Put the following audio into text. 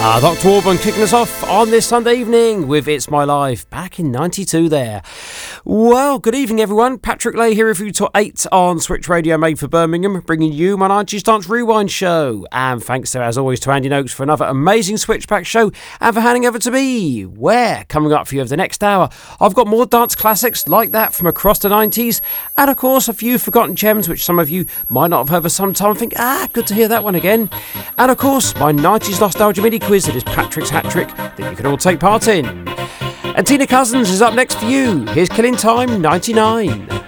Dr. Alban kicking us off on this Sunday evening with It's My Life, back in 92 there. Well, good evening everyone. Patrick Lay here with you till 8 on Switch Radio made for Birmingham, bringing you my 90s Dance Rewind show. And thanks there as always to Andy Noakes for another amazing Switchback show and for handing over to me, where coming up for you over the next hour, I've got more dance classics like that from across the 90s, and of course a few forgotten gems which some of you might not have heard for some time and think, good to hear that one again. And of course my 90s Nostalgia mini quiz that is Patrick's Hat Trick that you can all take part in. And Tina Cousins is up next for you. Here's Killing Time 99.